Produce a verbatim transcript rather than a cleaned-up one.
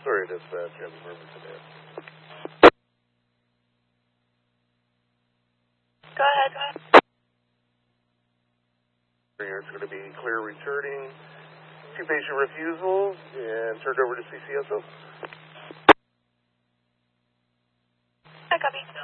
Sorry, dispatch. You have a murmur today. Go ahead. It's going to be clear returning, two patient refusals, and turned over to C C S O. I copy.